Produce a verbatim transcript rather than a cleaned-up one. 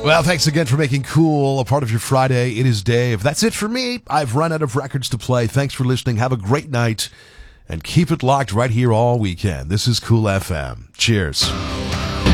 Well, thanks again for making Cool a part of your Friday. It is Dave. That's it for me. I've run out of records to play. Thanks for listening. Have a great night. And keep it locked right here all weekend. This is Cool F M. Cheers.